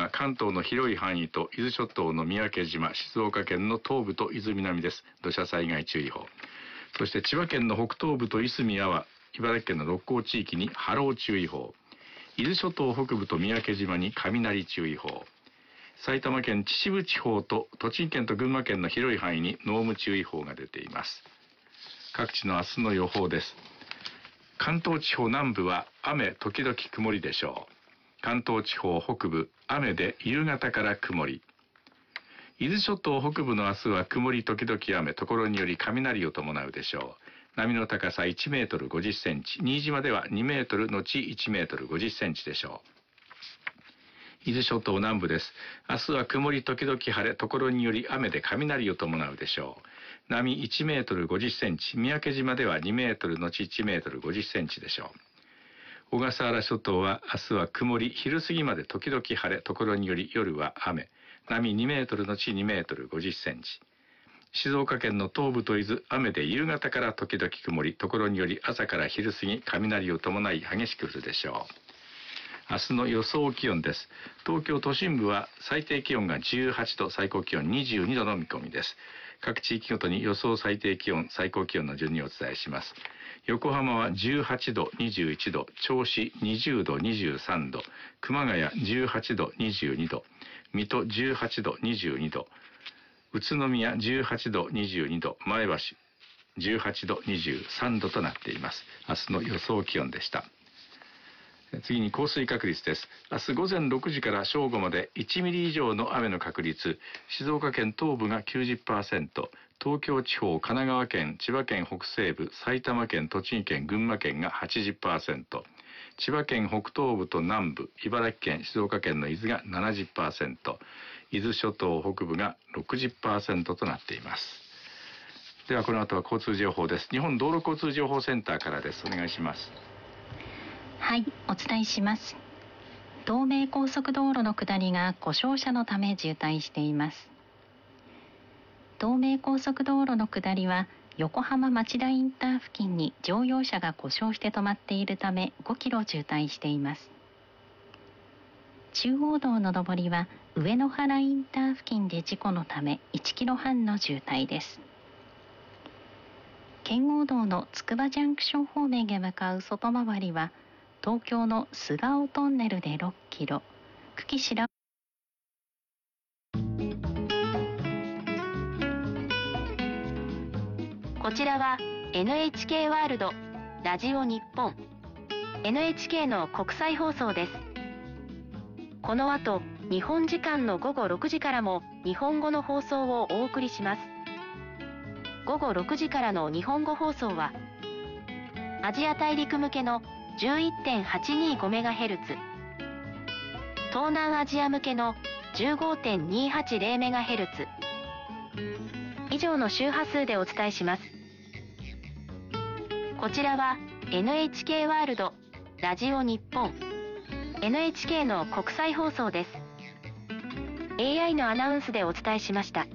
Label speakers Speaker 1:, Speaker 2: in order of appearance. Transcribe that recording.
Speaker 1: が関東の広い範囲と伊豆諸島の三宅島、静岡県の東部と伊豆南です。土砂災害注意報。そして千葉県の北東部といすみやは、茨城県の六甲地域に波浪注意報。伊豆諸島北部と三宅島に雷注意報。埼玉県秩父地方と栃木県と群馬県の広い範囲に濃霧注意報が出ています。各地の明日の予報です。関東地方南部は雨時々曇りでしょう。関東地方北部雨で夕方から曇り。伊豆諸島北部の明日は曇り時々雨、ところにより雷を伴うでしょう。波の高さ1メートル50センチ、新島では2メートルのち1メートル50センチでしょう。伊豆諸島南部です。明日は曇り時々晴れ、ところにより雨で雷を伴うでしょう。波1メートル50センチ、三宅島では2メートルのち1メートル50センチでしょう。小笠原諸島は明日は曇り、昼過ぎまで時々晴れ、ところにより夜は雨。波2メートルのち2メートル50センチ。静岡県の東部と伊豆、雨で夕方から時々曇り、ところにより朝から昼過ぎ、雷を伴い激しく降るでしょう。明日の予想気温です。東京都心部は最低気温が18度、最高気温22度の見込みです。各地域ごとに予想最低気温、最高気温の順にお伝えします。横浜は18度、21度、銚子20度、23度、熊谷18度、22度、水戸18度、22度、宇都宮18度、22度、前橋18度、23度となっています。明日の予想気温でした。次に降水確率です。明日午前6時から正午まで1ミリ以上の雨の確率、静岡県東部が 90%、東京地方、神奈川県、千葉県北西部、埼玉県、栃木県、群馬県が 80%、千葉県北東部と南部、茨城県、静岡県の伊豆が 70%、伊豆諸島北部が 60% となっています。ではこの後は交通情報です。日本道路交通情報センターからです。お願いします。
Speaker 2: はい、お伝えします。東名高速道路の下りが故障車のため渋滞しています。東名高速道路の下りは横浜町田インター付近に乗用車が故障して止まっているため5キロ渋滞しています。中央道の上りは上野原インター付近で事故のため1キロ半の渋滞です。圏央道のつくばジャンクション方面へ向かう外回りは東京の菅生トンネルで6キロ、久喜白
Speaker 3: こちらは NHK ワールドラジオ日本 NHK の国際放送です。この後日本時間の午後6時からも日本語の放送をお送りします。午後6時からの日本語放送はアジア大陸向けの 11.825MHz、 東南アジア向けの 15.280MHz 以上の周波数でお伝えします。こちらは NHK ワールドラジオ日本 NHK の国際放送です。 AI のアナウンスでお伝えしました。